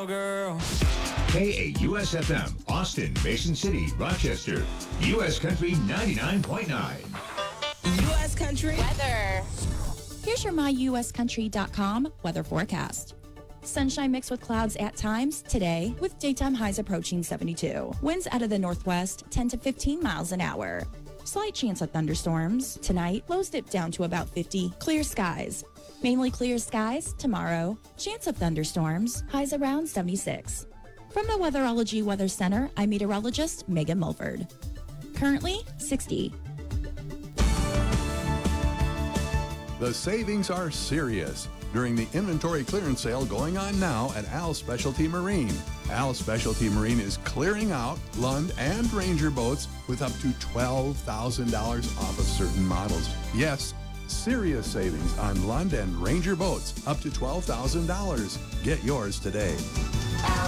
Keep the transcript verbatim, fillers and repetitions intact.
girl. K A U S F M, Austin, Mason City, Rochester. U S Country ninety-nine point nine. U S Country weather. Here's your my U S country dot com weather forecast. Sunshine mixed with clouds at times today with daytime highs approaching seventy-two. Winds out of the northwest ten to fifteen miles an hour. Slight chance of thunderstorms. Tonight, lows dip down to about fifty. Clear skies. Mainly clear skies tomorrow. Chance of thunderstorms. Highs around seventy-six. From the Weatherology Weather Center, I'm meteorologist Megan Mulford. Currently, sixty. The savings are serious during the inventory clearance sale going on now at Al's Specialty Marine. Al's Specialty Marine is clearing out Lund and Ranger boats with up to twelve thousand dollars off of certain models. Yes, serious savings on Lund and Ranger boats up to twelve thousand dollars. Get yours today.